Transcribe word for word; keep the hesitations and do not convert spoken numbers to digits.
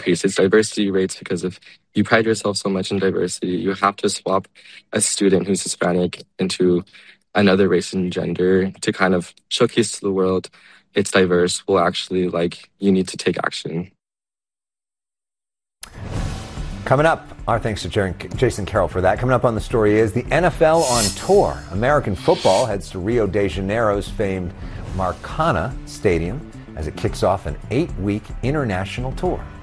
increase its diversity rates, because if you pride yourself so much in diversity, you have to swap a student who's Hispanic into another race and gender to kind of showcase to the world it's diverse. Well, actually, like, you need to take action. Coming up, our thanks to Jason Carroll for that. Coming up on The Story is the N F L on tour. American football heads to Rio de Janeiro's famed Maracana Stadium as it kicks off an eight-week international tour.